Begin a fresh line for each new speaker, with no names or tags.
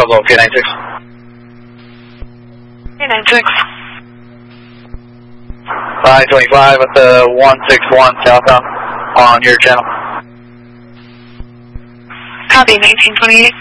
Bravo, K96.
K96.
525 at the 161 southbound on your channel.
Copy, 1928.